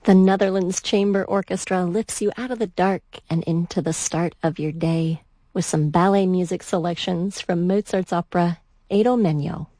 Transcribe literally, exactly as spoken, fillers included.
The Netherlands Chamber Orchestra lifts you out of the dark and into the start of your day with some ballet music selections from Mozart's opera Idomeneo.